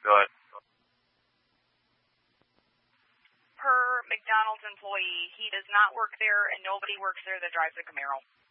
Go ahead. Per McDonald's employee, he does not work there, and nobody works there that drives a Camaro.